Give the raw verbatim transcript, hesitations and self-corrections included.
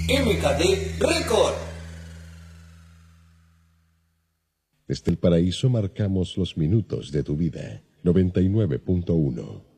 M K D Record. Desde el paraíso marcamos los minutos de tu vida. noventa y nueve punto uno.